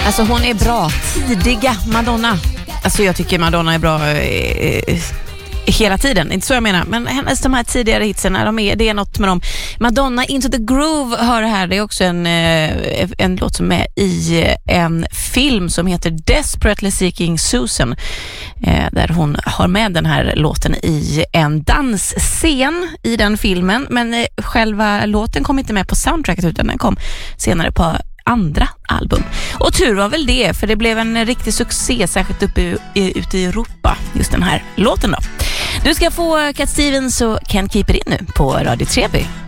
Alltså hon är bra. Tidiga Madonna. Alltså jag tycker Madonna är bra hela tiden. Inte så jag menar. Men hennes de här tidigare hitsen, det är något med dem. Madonna Into the Groove hör här. Det är också en låt som är i en film som heter Desperately Seeking Susan. Där hon har med den här låten i en dansscen i den filmen. Men själva låten kom inte med på soundtracket utan den kom senare på andra album. Och tur var väl det, för det blev en riktig succé, särskilt ute i Europa, just den här låten då. Du ska få Cat Stevens och Can't Keep It In nu på Radio Treby.